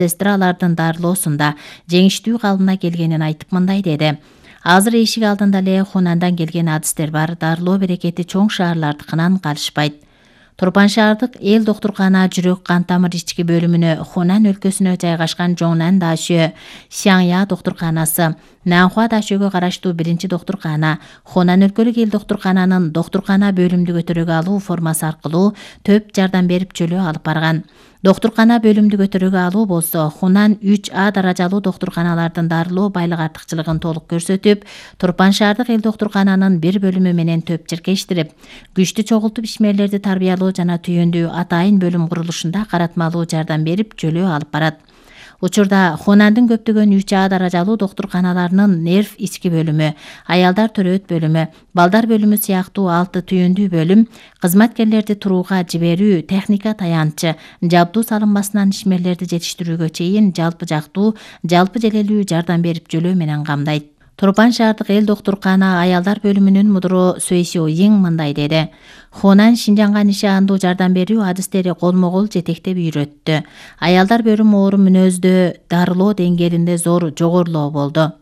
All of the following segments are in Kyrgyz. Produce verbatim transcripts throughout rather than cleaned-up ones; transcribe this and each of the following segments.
Сестра алардын дарылоосунда жеңиштүү калыбына келгенин айтып мындай деди. Азыр эшик алдында эле Хунандан келген адистер бар, дарылоо берекети чоң шаарлардыкынан калышпайт. Турпан шаардык эл доктуркана жүрөк кан тамыр ички бөлүмүнө Хунан өлкөсүнө жайгашкан Жоңнан дашө Сяңя доктурканасы, Нанхуа дашөөгө караштуу биринчи доктуркана, Хунан өлкөлүк эл доктуркананын доктуркана бөлүмдү көтөрүүгө алуу формасы аркылуу төп жардам берип жөлөө алып барган. Доктуркана бөлүмдү көтөрүүгө алуу болсо Хунан үч А даражалуу доктурканалардын дарылоо байлык артыкчылыгын толук көрсөтүп, Турпан шаардык эл доктуркананын бир бөлүмү менен төп чиркештирип, күчтүү чогултуп ишмерлерди тарбиялоо жана түйүндүү атайын бөлүм курулушунда каратмалуу жардам берип жөлөө алып барат. Учурда Хунандын көптөгөн үч А даражалуу доктурканаларынын нерв ички бөлүмү, аялдар төрөт бөлүмү, балдар бөлүмү сыяктуу алты түйүндүү бөлүм, кызматкерлерди турууга жиберүү, техника таянчы, жабдуу салынмасынан ишмерлерди жетиштирүүгө чейин жалпы жактуу, жалпы желелүү жардам берип жөлөө менен камдайт. Турпан шаардык эл доктуркана аялдар бөлүмүнүн мудуру Сөйсө Йиң мындай деди. Хунан Шинжаңга нишандуу жардам берүү адистери колмо-кол жетектеп үйрөттү. Аялдар бөлүмү оору мүнөздө дарылоо деңгээлинде зор жогорулоо болду.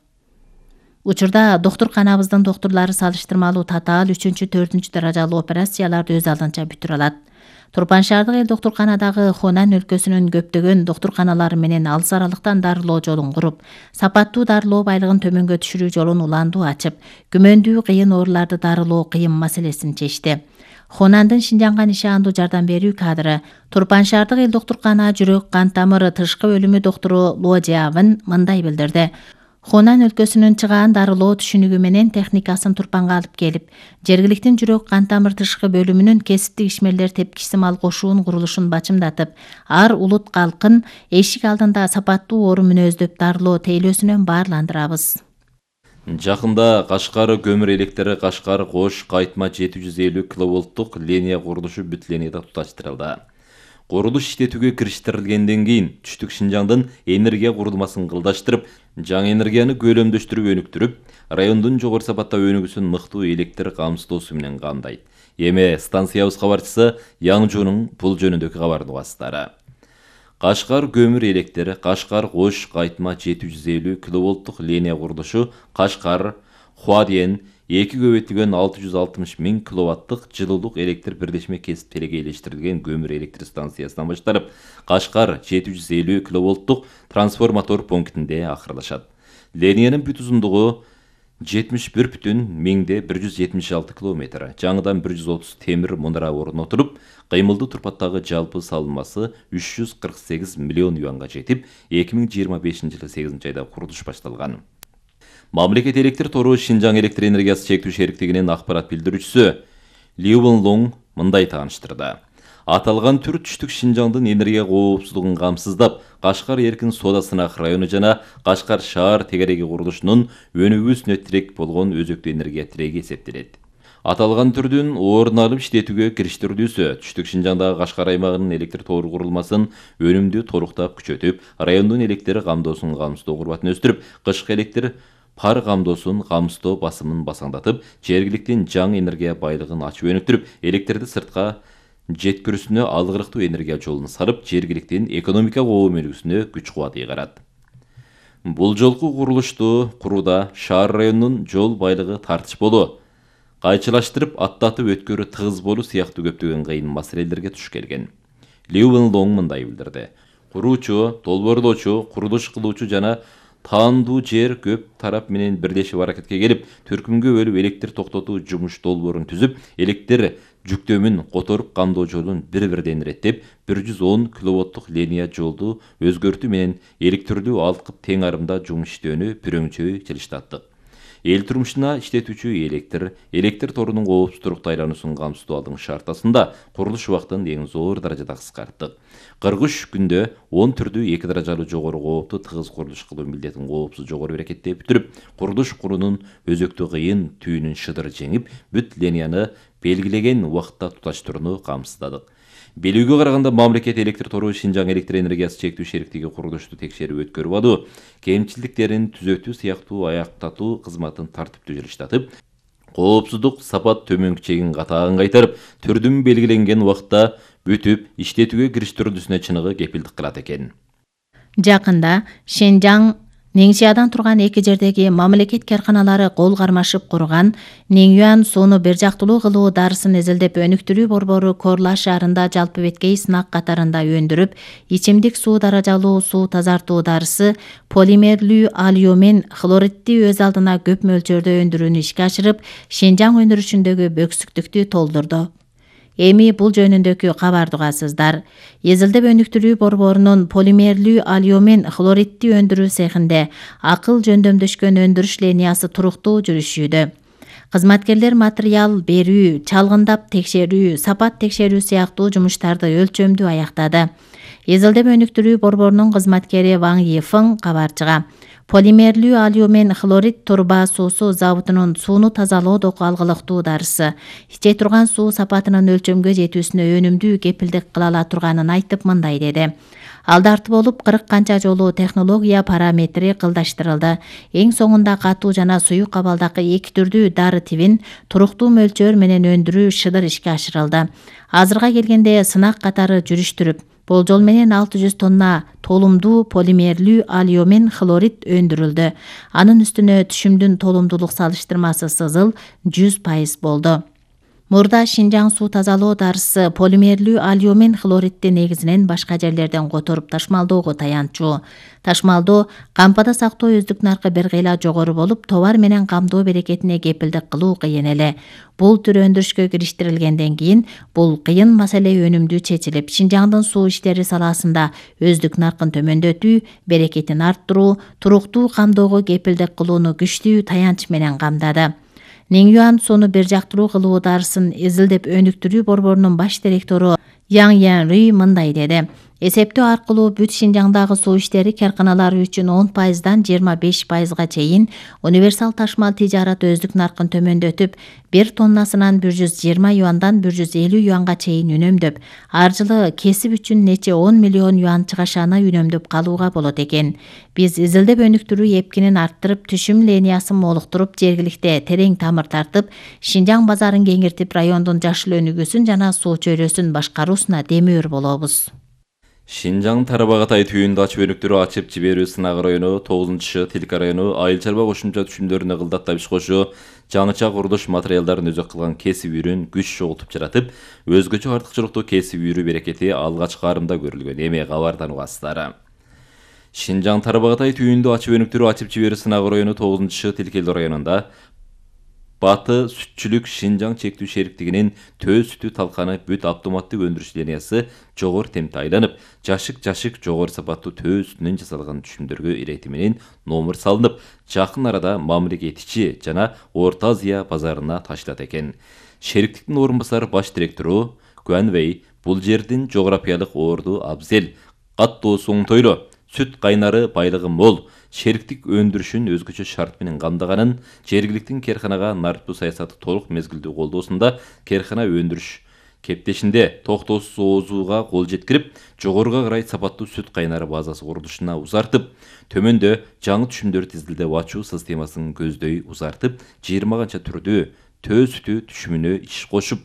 Учурда доктурканабыздын доктурлары салыштырмалуу татаал үчүнчү, төртүнчү даражалуу операцияларды өз алдынча бүтүрө алат. Турпан шаардык эл доктурканадагы Хунан өлкөсүнүн көптөгөн доктурканалары менен алыс аралыктан дарылоо жолун куруп, сапаттуу дарылоо байлыгын төмөнгө түшүрүү жолун уландуу ачып, күмөндүү кыйын ооруларды дарылоо кыйын маселесин чечти. Хунандын Шинжаңга нишандуу жардам берүү кадры Турпан шаардык эл доктуркана жүрөк кан тамыры тышкы бөлүмү доктуру Ло Жиавын мындай билдирди. Хунан өлкөсүнүн чыгаан дарылоо түшүнүгү менен техникасын Турпанга алып келип, жергиликтин жүрөк кан тамыр тышкы бөлүмүнүн кесиптик ишмерлер тепкичти мал кошуун курулушун бачымдатып, ар улут калкын эшик алдында сапаттуу оору мүнөздөп дарылоо тейлөөсүнөн баарландырабыз. Жакында Кашкар көмүр электри Кашкар Кош кайтма жети жүз элүү киловолттук линия курулушу бүт линияда туташтырылды. Курулуш иштетүүгө кириштирилгенден кийин түштүк Шинжаңдын энергия курулмасын кылдаштырып, жаңы энергияны көлөмдөштүрүп өнүктүрүп, райондун жогору сапаттагы өнүгүүсүн мыктуу электр камсыздоосу менен камдайт. Эми станциябыз кабарчысы Яңжунун бул жөнүндөгү кабардын угасыздары. Кашкар көмүр электри Кашкар Кош кайтма жети жүз элүү киловолттук линия курулушу Кашкар Хуаден эки көбөйтүлгөн алты жүз алтымыш миң киловаттык жылуулук электр бирдешме кесип телегейлештирилген көмүр электр станциясынан башталып, Кашкар жети жүз элүү киловолттук трансформатор пунктинде акырылышат. Линиянын бүт узундугу жетимиш бир бүтүн миңде бир жүз жетимиш алты километр. Жаңыдан бир жүз отуз темир мунара орнотулуп, кыймылдуу турпаттагы жалпы салынмасы үч жүз кырк сегиз миллион юанга жетип, эки миң жыйырма бешинчи жылы сегизинчи айда курулуш башталган. Мамлекет электр тору Шинжаң электр энергиясы чектүү шериктигинин акпарат билдирүүчүсү Ли Лонг мындай тааныштырды. Аталган түр түштүк Шинжаңдын энергия коопсуздугун камсыздап, Кашкар эркин соода сынак району жана Кашкар шаар тегереги курулушунун өнүгүүсүнө тирек болгон өзөктүү энергия тиреги эсептелет. Аталган түрдүн орун алып иштетүүгө кириштирүүсү түштүк Шинжаңдагы Кашкар аймагынын электр тору курулмасын өнүмдүү торуктап күчөтүп, райондун электр камдоосун камсыздоо курбатын өстүрүп, кышкы электр пар камдоосун камсыздоо басымын басаңдатып, жергиликтин жаңы энергия байлыгын ачып өнүктүрүп, электрди сыртка жеткирүүсүнө алгырыктуу энергия жолун салып, жергиликтин экономика өнүгүүсүнө күч кубат ыйгарат. Бул жолку курулушту курууда шаар районунун жол байлыгы тартыш болуу, кайчылаштырып аттатып өткөрүү тыгыз болуу сыяктуу көптөгөн кыйын маселелерге туш келген. Ли Лонг мындай билдирди. Куруучу, долбоорлоочу, курулуш кылуучу жана таандуу жер көп тарап менен бирлешип аракетке келип, төркүмгө бөлүп электр токтотуу жумуш долбоорун түзүп, электр жүктөмүн которуп камдоо жолун бир-бирден иреттеп, бир жүз он киловаттык линия жолду өзгөртүү менен электрлүү алкып тең арымда жумуш иштөөнү пүрөңчөй жылыштаттык. Эл турмушуна иштетүүчү электр, электр торунун коопсуздук айлануусун камсыздоо алдын шартасында курулуш убактын эң зор даражада кыскарттык. кырк үч күндө он түрдүү эки даражалуу жогору коопту тыгыз курулуш кылуу милдетин коопсуз жогору берекетте бүтүрүп, курулуш курунун өзөктүү кыйын түйүнүн шыдыр жеңип, бүт линияны белгилеген убакытта туташтырууну камсыздадык. Белүүгө караганда мамлекет электр тору Шинжаң электр энергиясы чектүү шериктиги курулушту текшерип өткөрүп алуу, кемчиликтерин түзөтүү сыяктуу аяктатуу кызматын тартиптүү жылыштатып, коопсуздук сапат төмөнкү чегин катаагын кайтарып, түрдүн белгиленген убакытта бүтүп иштетүүгө кириштирүүсүнө чыныгы кепилдик кылат экен. Жакында Шенжаң Неңшиядан турган эки жердеги мамлекет карканалары кол кармашып курган Неңюан сууну бир жактылуу кылуу дарысын изилдеп өнүктүрүү борбору Корла шаарында жалпы беткей сынак катарында өндүрүп, ичимдик суу даражалуу суу тазартуу дарысы полимерлүү алиюмин хлоридти өз алдына көп мөлчөрдө өндүрүүнү ишке ашырып, Шенжаң өндүрүшүндөгү бөксүктүктү толдурду. Эми бул жөнүндөгү кабарды угасыздар. Изилдеп өнүктүрүү борборунун полимерлүү алиюмин хлоридти өндүрүү цехинде акыл жөндөмдөшкөн өндүрүш линиясы туруктуу жүрүшүүдө. Кызматкерлер материал берүү, чалгындап текшерүү, сапат текшерүү сыяктуу жумуштарды өлчөмдүү аяктады. Изилдеп өнүктүрүү борборунун кызматкери Ваң Йифың кабарчыга полимерлүү алиюмин хлорид турба суусу заводунун сууну тазалоодогу алгылыктуу дарысы иче турган суу сапатынын өлчөмгө жетүүсүнө өнүмдүү кепилдик кыла ала турганын айтып мындай деди. Алдарты болуп кырк канча жолу технология параметри кылдаштырылды. Эң соңунда катуу жана суюк абалдагы эки түрдүү дары тибин туруктуу мөлчөр менен өндүрүү шыдыр ишке ашырылды. Азырга келгенде сынак катары жүрүштүрүп, болжол менен алты жүз тонна толумдуу полимерлүү алиюмин хлорид өндүрүлдү. Анын үстүнө түшүмдүн толумдуулук салыштырмасы сызыл жүз пайыз болду. Мурда Шинжаң суу тазалоо дарысы полимерлүү алиюмин хлоридти негизинен башка жерлерден которуп ташмалдоого таянчу. Ташмалдоо кампада сактоо өздүк наркы бир кыйла жогору болуп, товар менен камдоо берекетине кепилдик кылуу кыйын эле. Бул түр өндүрүшкө кириштирилгенден кийин бул кыйын маселе өнүмдүү чечилип, Шинжаңдын суу иштери саласында өздүк наркын төмөндөтүү, берекетин арттыруу, туруктуу камдоого кепилдик кылууну күчтүү таянч менен камдады. Неңюан сууну бир жактылуу кылуу дарысын изилдеп өнүктүрүү борборунун баш директору Яң Ян Рүй мындай деди. Эсептөө аркылуу бүт Шинжаңдагы суу иштери карканалары үчүн он пайыздан жыйырма беш пайызга чейин универсал ташмал тижарат өздүк наркын төмөндөтүп, бир тоннасынан бир жүз жыйырма юандан бир жүз элүү юанга чейин үнөмдөп, ар жылы кесип үчүн нече он миллион юан чыгашаны үнөмдөп калууга болот экен. Биз изилдеп өнүктүрүү эпкинин арттырып, түшүм линиясын молуктуруп, жергиликте терең тамыр тартып, Шинжаң базарын кеңиртип, райондун жашыл өнүгүүсүн жана суу чөйрөсүн башкаруусуна демөөр болобуз. Шинжаң Тарбағатай түйүндө ачып өнүктүрүү ачып жиберүү сынагы району, тогузунчу Тилка району айыл чарба кошумча түшүмдөрүнө кылдаттап иш кошуу, жаңыча курулуш материалдарын өзөк кылган кесип үйрүн күч чогултуп жаратып, өзгөчө артыкчылыктуу кесип үйрүү берекети алгач карымда көрүлгөн. Эми кабардан угасыздар. Шинжаң Тарбағатай түйүндө ачып өнүктүрүү ачып жиберүү сынагы району тогузунчу Тилкелди районунда Баты сүтчүлүк Шинжаң чектүү шериктигинин төөз сүтү талканы бүт автоматтык өндүрүш линиясы жогору темпте айланып, жашык-жашык жогору сапаттуу төөз сүтүнөн жасалган түшүмдөргө ирети менен номер салынып, жакын арада мамлекет ичи жана Орто Азия базарына ташылат экен. Шериктиктин орун басары баш директору Гуанвей бул жердин жографиялык орду абзел, каттоосу оңтойлуу, сүт кайнары байлыгы мол, шериктик өндүрүшүн өзгөчө шарт менен камдаганын, жергиликтин керканага нарықтуу саясаты толук мезгилдүү колдоосунда керкана өндүрүш кептешинде токтоосуз оозууга кол жеткирип, жогоруга карай сапаттуу сүт кайнары базасы курулушуна узартып, төмөндө жаңы түшүмдөрдү тизилдеп ачуу системасын көздөй узартып, жыйырма канча түрдүү төөз сүтү түшүмүнө иш кошуп,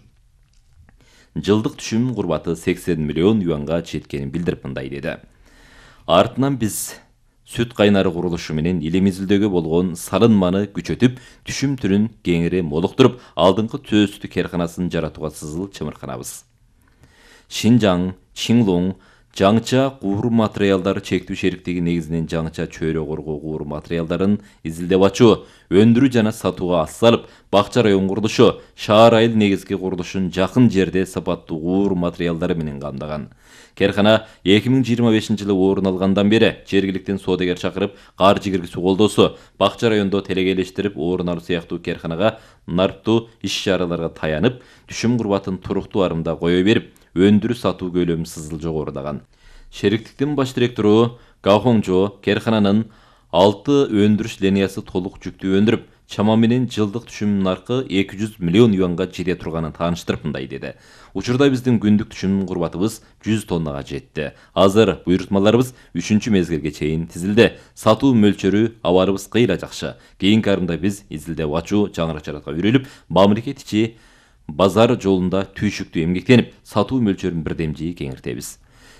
жылдык түшүм курбаты сексен миллион юанга жеткенин билдирип мындай деди. Артынан биз сүт кайнары курулушу менен элимизилдөгө болгон салынманы күчөтүп, түшүм түрүн кеңири молуктуруп, алдыңкы төөз сүтү керканасын жаратууга сызыл чымырканабыз. Шинжаң, Чинлуң, жаңыча кууру материалдары чектүү шериктиги негизинен жаңыча чөйрө коргоо кууру материалдарын изилдеп ачуу, өндүрүү жана сатууга ас салып, бакча район курулушу, шаар айыл негизги курулушун жакын жерде сапаттуу кууру материалдары менен камдаган. Керкана эки миң жыйырма бешинчи жылы орун алгандан бери жергиликтен соодагер чакырып, каржы киргизүү колдоосу, бакча райондо телегейлештирип орун алуу сыяктуу керканага нарптуу иш-чараларга таянып, түшүм курбатын туруктуу арымда кое берип, өндүрүү сатуу көлөмү сызыл жогорудаган. Шериктиктин баш директору Гахоңжо керкананын алты өндүрүш линиясы толук жүктүү өндүрүп, чама менен жылдык түшүм наркы эки жүз миллион юанга жете турганын тааныштырып мындай деди. Учурда биздин күндүк түшүм курбатыбыз жүз тоннага жетти. Азыр буйрутмаларыбыз үчүнчү мезгилге чейин тизилди. Сатуу мөлчөрү абарыбыз кыйла жакшы. Кийинки арымда биз изилдеп ачуу жаңырак жаратка үйрөлүп, мамлекет ичи базар жолунда түйшүктүү эмгектенип, сатуу мөлчөрүн бирдемжи кеңиртебиз.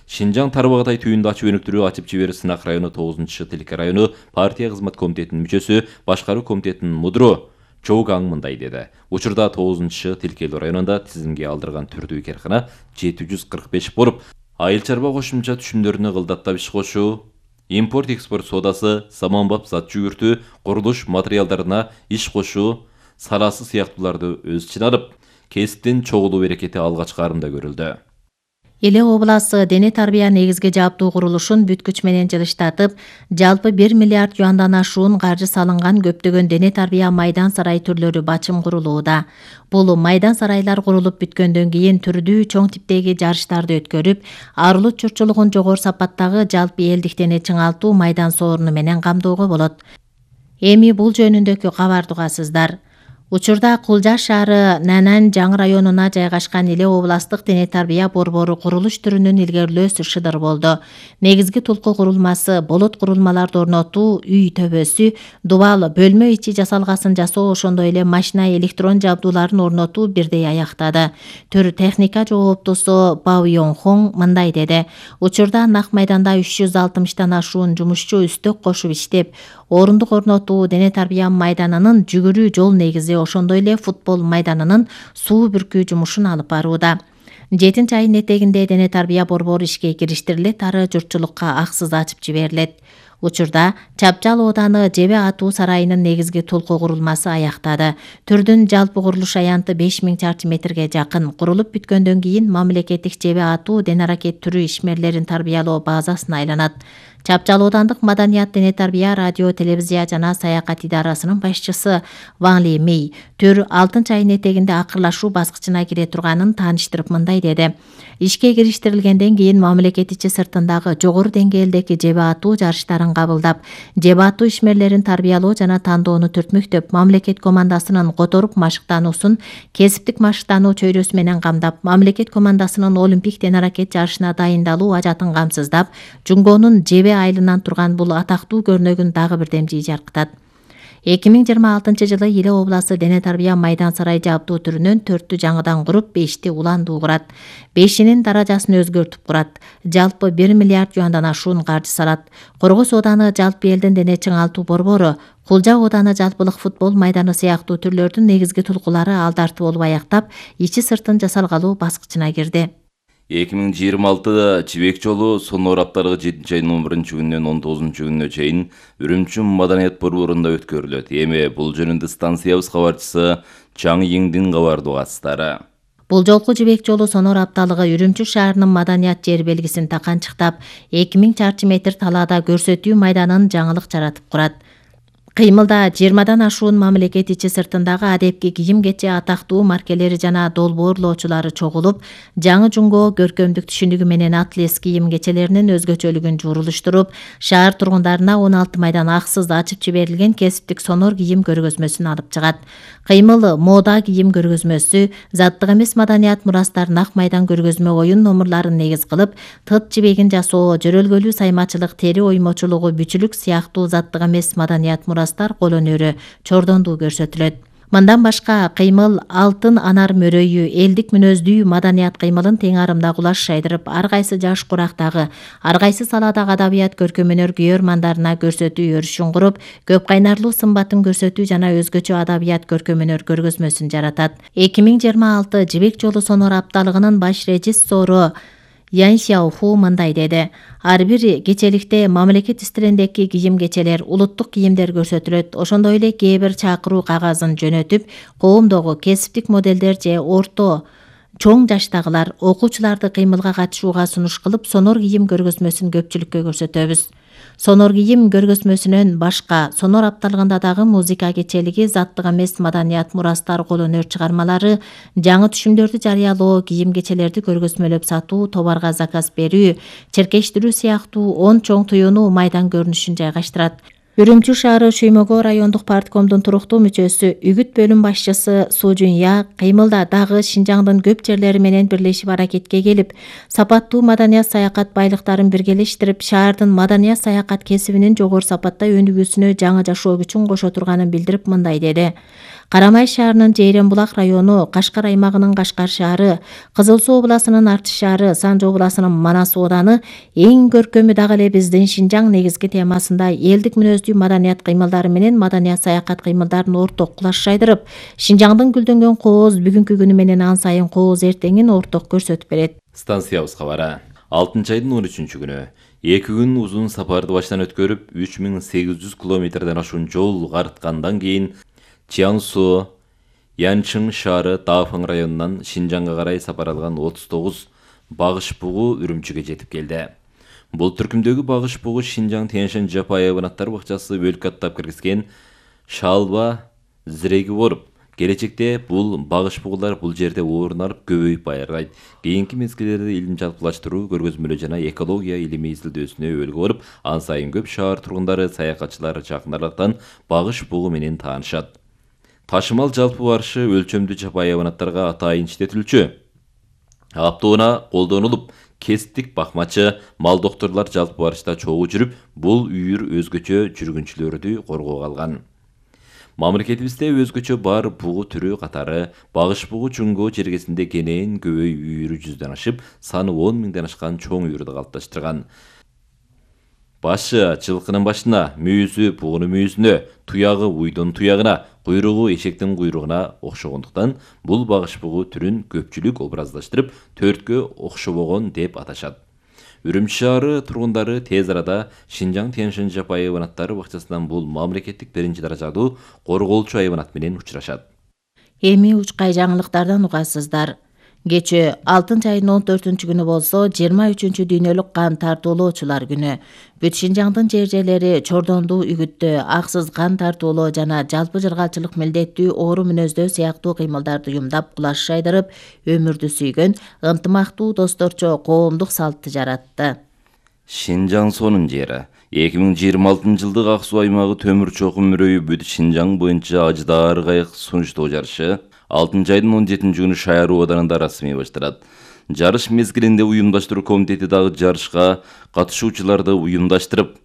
Шинжаң Тарбағатай түйүндө ачып өнүктүрүү ачып жибери Сынак району тогузунчу Тилке району партия кызмат комитетинин мүчөсү, башкаруу комитетинин мудро Чоу Гаң мындай деди. Учурда тогузунчу Тилкелүү районунда тизимге алдырган түрдүү керкана жети жүз кырк беш болуп, айыл чарба кошумча түшүмдөрүнө кылдаттап иш кошуу, импорт-экспорт соодасы, заманбап зат жүгүртүү, курулуш материалдарына иш кошуу саласы сыяктууларды өз ичине алып, кесиптин чогулуу берекети алгачкы арымда көрүлдү. Эле обласы дене тарбия негизги жаптуу курулушун бүткүч менен жылыштатып, жалпы бир миллиард юандан ашуун каржы салынган көптөгөн дене тарбия майдан сарай түрлөрү бачым курулууда. Бул майдан сарайлар курулуп бүткөндөн кийин түрдүү чоң типтеги жарыштарды өткөрүп, арылык журтчулугун жогору сапаттагы жалпы элдик дене чыңалтуу майдан сооруну менен камдоого болот. Эми бул жөнүндөгү кабарды угасыздар. Учурда Кулжа шаары Нанан Жаңы районуна жайгашкан Иле областык дене тарбия борбору курулуш түрүнүн илгерилөөсү шыдыр болду. Негизги тулку курулмасы, болот курулмаларды орнотуу, үй төбөсү, дубал, бөлмө ичи жасалгасын жасоо, ошондой эле машина электрон жабдууларын орнотуу бирдей аяктады. Төр техника жооптусу Бао Йонхон мындай деди. Учурда нак майданда үч жүз алтымыштан ашуун жумушчу үстөк кошуп иштеп, орундук орнотуу дене тарбия майданынын жүгүрүү жол негизи, ошондой эле футбол майданынын суу бүркүү жумушун алып барууда. жетинчи айдын этегинде дене тарбия борбору ишке кириштирилет, ары журтчулукка аксыз ачып жиберилет. Учурда Чапчал ооданы Жебе атуу сарайынын негизги тулку курулмасы аяктады. Түрдүн жалпы курулуш аянты беш миң чарчы метрге жакын. Курулуп бүткөндөн кийин мамлекеттик Жебе атуу дене аракет түрү ишмерлерин тарбиялоо базасына айланат. Чапчал оодандык маданият, дене тарбия, радио, телевизия жана саякат идарасынын башчысы Ван Ли Мей төр алтынчы айдын этегинде акырлашуу баскычына кире турганын тааныштырып мындай деди. Ишке кириштирилгенден кийин мамлекет ичи сыртындагы жогору деңгээлдеги Жебе атуу жарыштарын кабылдап, Жебе атуу ишмерлерин тарбиялоо жана тандоону түртмөктөп, мамлекет командасынын которуп машыктануусун кесиптик машыктануу чөйрөсү менен камдап, мамлекет командасынын олимпик дене аракет жарышына дайындалуу ажатын камсыздап, Жунгонун Жебе айылынан турган бул атактуу көрнөгүн дагы бирдемжи жаркытат. эки миң жыйырма алтынчы жылы Иле обласы дене тарбия майдан сарай жаптуу түрүнөн төрттү жаңыдан куруп, бешти уландуу курат. Бешинин даражасын өзгөртүп курат. Жалпы бир миллиард юандан ашуун каржы салат. Коргос ооданы жалпы элдин дене чыңалтуу борбору, Кулжа ооданы жалпылык футбол майданы сыяктуу түрлөрдүн негизги тулкулары алдарты болуп аяктап, ичи сыртын жасалгалоо баскычына кирди. эки миң жыйырма алты Жибек жолу сонор апталыгы жетинчи айдын он биринчи күнүнөн он тогузунчу күнүнө чейин Үрүмчү маданият борборунда өткөрүлөт. Эми бул жөнүндө станциябыз кабарчысы Чаң Йиңдин кабарды угасыздары. Бул жолку Жибек жолу сонор апталыгы Үрүмчү шаарынын маданият жер белгисин таканчыктап, эки миң чарчы метр талаада көрсөтүү майданын жаңылык жаратып курат. Кыймылда жыйырмадан ашуун мамлекет ичи сыртындагы адепки кийим кече атактуу маркелери жана долбоорлоочулары чогулуп, жаңы жунго көркөмдүк түшүнүгү менен атлес кийим кечелеринин өзгөчөлүгүн жуурулуштуруп, шаар тургундарына он алты майдан аксыз ачып жиберилген кесиптик сонор кийим көргөзмөсүн алып чыгат. Кыймыл мода кийим көргөзмөсү, заттык эмес маданият мурастар нак майдан көргөзмө оюн номурларын негиз кылып, тыт жибегин жасоо, жөрөлгөлүү саймачылык, тери оймочулугу, бүчүлүк сыяктуу заттык эмес маданият мурастар кол өнөрү чордондуу көрсөтүлөт. Мындан башка кыймыл алтын анар мөрөйү, элдик мүнөздүү маданият кыймылын тең арымда кулаш шайдырып, ар кайсы жаш курактагы, ар кайсы саладагы адабият көркөмөнөр күйөрмандарына көрсөтүү өрүшүн куруп, көп кайнарлуу сымбатын көрсөтүү жана өзгөчө адабият көркөмөнөр көргөзмөсүн жаратат. эки миң жыйырма алты Жибек жолу сонор апталыгынын баш режиссору Ян Сяоху мындай деди. Ар бир кечеликте мамлекет истериндеги кийим кечелер, улуттук кийимдер көрсөтүлөт. Ошондой эле кээ бир чакыруу кагазын жөнөтүп, коомдогу кесиптик моделдер же орто чоң жаштагылар, окуучуларды кыймылга катышууга сунуш кылып, сонор кийим көргөзмөсүн көпчүлүккө көрсөтөбүз. Сонор кийим көргөзмөсүнөн башка сонор апталыгында дагы музыка кечелиги, заттык эмес маданият мурастар, кол өнөр чыгармалары, жаңы түшүмдөрдү жарыялоо, кийим кечелерди көргөзмөлөп сатуу, товарга заказ берүү, черкештирүү сыяктуу он чоң туюну майдан көрүнүшүн жайгаштырат. Үрүмчү шаары Шүймөгө райондук парткомдун туруктуу мүчөсү, үгүт бөлүм башчысы Су Жунья кыймылда дагы Шинжаңдын көп жерлери менен бирлешип аракетке келип, сапаттуу маданият саякат байлыктарын биргелештирип, шаардын маданият саякат кесибинин жогору сапатта өнүгүүсүнө жаңы жашоо күчүн кошо турганын билдирип мындай деди. Карамай шаарынын Жейрен Булак району, Кашкар аймагынын Кашкар шаары, Кызыл Суу областынын Артыш шаары, Санжы областынын Манас ооданы эң көркөмү дагы эле биздин Шинжаң негизги темасында элдик мүнөздүү маданият кыймылдары менен маданият саякат кыймылдарын орток кулаш жайдырып, Шинжаңдын гүлдөнгөн кооз бүгүнкү күнү менен ан сайын кооз эртеңин орток көрсөтүп берет. Станциябыз кабары. алтынчы айдын он үчүнчү күнү эки күн узун сапарды баштан өткөрүп, үч миң сегиз жүз километрден ашуун жол карыткандан кийин Чиансу, Янчың шаары Дафың районунан Шинжаңга карай сапар алган отуз тогуз багыш бугу Үрүмчүгө жетип келди. Бул түркүмдөгү багыш бугу Шинжаң Тянь-Шань жапайы айбанаттар бакчасы бөлүк каттап киргизген шалба зиреги болуп, келечекте бул багыш бугулар бул жерде орун алып көбөйүп байыргайт. Кийинки мезгилдерде илим жалпылаштыруу, көргөзмөлөө жана экология илими изилдөөсүнө өбөлгө болуп, ан сайын көп шаар тургундары, саякатчылар жакын аралыктан багыш бугу менен таанышат. Ташымал жалпы барышы өлчөмдүү жапайы айбанаттарга атайын иштетилчү. Аптоона колдонулуп, кестик бакмачы, мал докторлор жалпы барышта чогуу жүрүп, бул үйүр өзгөчө жүргүнчүлөрдү коргоого алган. Мамлекетибизде өзгөчө бар бугу түрү катары багыш бугу Чуңгоо жергесинде кенен көбөй үйүрү жүздөн ашып, саны он миңден ашкан чоң үйүрдү калыпташтырган. Башы жылкынын башына, мүйүзү бугунун мүйүзүнө, туягы уйдун туягына, куйругу эшектин куйругуна окшогондуктан бул багыш бугу түрүн көпчүлүк образдаштырып, төрткө окшобогон деп аташат. Үрүмчү шаары тургундары тез арада Шинжаң Тянь-Шань жапайы айбанаттары бакчасынан бул мамлекеттик биринчи даражалуу корголчу айбанат менен учурашат. Эми учкай жаңылыктардан угасыздар. Кечээ алтынчы айдын он төртүнчү күнү болсо жыйырма үчүнчү дүйнөлүк кан тартуулоочулар күнү. Бүт Шинжаңдын жер жерлери чордондуу үгүттөө, аксыз кан тартуулоо жана жалпы жыргалчылык милдеттүү оору мүнөздөө сыяктуу кыймылдарды уюмдап кулаш жайдырып, өмүрдү сүйгөн ынтымактуу досторчо коомдук салтты жаратты. Шинжаң сонун жери. эки миң жыйырма алтынчы жылдык ак суу аймагы төмүр чокум мөрөйү бүт Шинжаң боюнча ажыдаар кайык сунуштоо жарышы алтынчы айдын он жетинчи күнү Шаяр ооданында расмий башталат. Жарыш мезгилинде уюмдаштыруу комитети дагы жарышка катышуучуларды уюмдаштырып,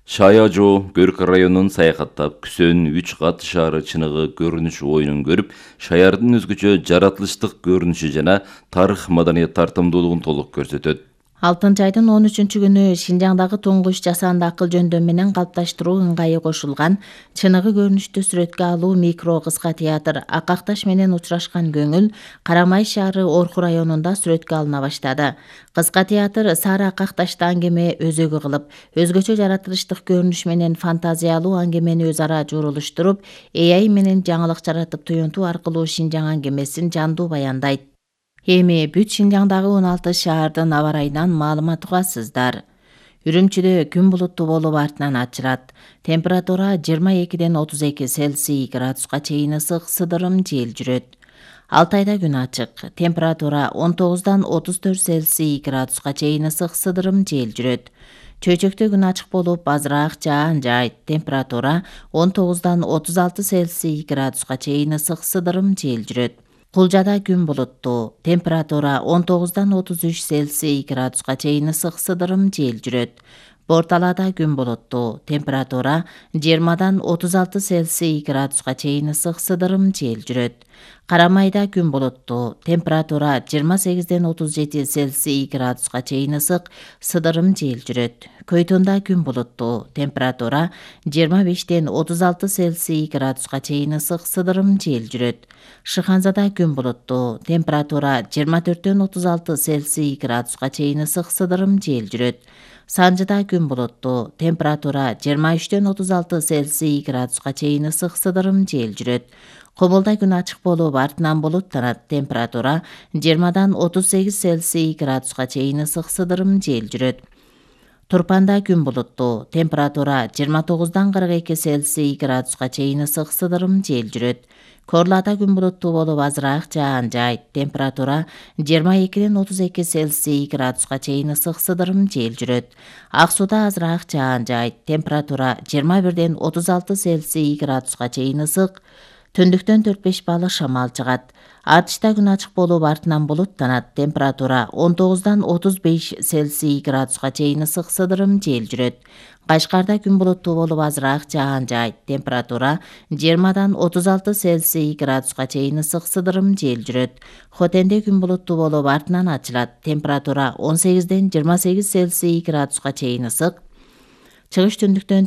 Шая-Жоо Көркө районун саякаттап, Күсөн, үч кат шаары чыныгы көрүнүш оюнун көрүп, шаярдын өзгөчө жаратылыштык көрүнүшү жана тарых маданият тартымдуулугун толук көрсөтөт. алтынчы айдын он үчүнчү күнү Шинжаңдагы туңгуч жасанды акыл жөндөм менен калыпташтыруу ыңгайы кошулган чыныгы көрүнүштү сүрөткө алуу микро кыска театр Ак Акташ менен учурашкан көңүл Карамай шаары Орху районунда сүрөткө алына баштады. Кыска театр Сара Ак Акташты аңгеме өзөгү кылып, өзгөчө жаратылыштык көрүнүш менен фантазиялуу аңгемени өз ара журулуштуруп, A I менен жаңылык жаратып туюнтуу аркылуу Шинжаң аңгемесин жандуу баяндайт. Эми бүт Шинжаңдагы он алты шаардын аба ырайынан маалымат угасыздар. Үрүмчүдө күн булуттуу болуп артынан ачырат. Температура жыйырма экиден отуз эки Цельсий градуска чейин ысык, сыдырым жел жүрөт. Алтайда күн ачык. Температура он тогуздан отуз төрт Цельсий градуска чейин ысык, сыдырым жел жүрөт. Чөйчөктө күн ачык болуп азыраак жаан жайт. Температура он тогуздан отуз алты Цельсий градуска чейин ысык, сыдырым жел жүрөт. Кулжада күн булуттуу. Температура он тогуздан отуз үч Цельсий градуска чейин ысык, сыдырым жел жүрөт. Борталада күн булуттуу. Температура жыйырмадан отуз алты Цельсий градуска чейин ысык, сыдырым жел жүрөт. Карамайда күн булуттуу. Температура жыйырма сегизден отуз жети Цельсий градуска чейин ысык, сыдырым жел жүрөт. Көйтөндө күн булуттуу. Температура жыйырма бештен отуз алты Цельсий градуска чейин ысык, сыдырым жел жүрөт. Шыханзада күн булуттуу. Температура жыйырма төрттөн отуз алты Цельсий градуска чейин ысык, сыдырым жел жүрөт. Санжыда күн булуттуу. Температура жыйырма үчтөн отуз алты Цельсий градуска чейин ысык, сыдырым жел жүрөт. Кобулда күн ачык болуп артынан булуттанат. Температура жыйырмадан отуз сегиз Цельсий градуска чейин ысык, сыдырым жел жүрөт. Турпанда күн булуттуу. Температура жыйырма тогуздан кырк эки Цельсий градуска чейин ысык, сыдырым жел жүрөт. Корлада күн булуттуу болуп азыраак жаан жайт. Температура жыйырма экиден отуз эки Цельсий градуска чейин ысык, сыдырым жел жүрөт. Ак сууда азыраак жаан жайт. Температура жыйырма бирден отуз алты Цельсий градуска чейин ысык. Түндүктөн төрт беш балык шамал чыгат. Артышта күн ачык болуп артынан булуттанат. Температура он тогуздан отуз беш Цельсий градуска чейин ысык, сыдырым жел жүрөт. Кашкарда күн булуттуу болуп азыраак жаан жаайт. Температура жыйырмадан отуз алты Цельсий градуска чейин ысык сыдырым жел жүрөт. Хотенде күн булуттуу болуп артынан ачылат. Температура он сегизден жыйырма сегиз Цельсий градуска чейин ысык. Чыгыш түндүктөн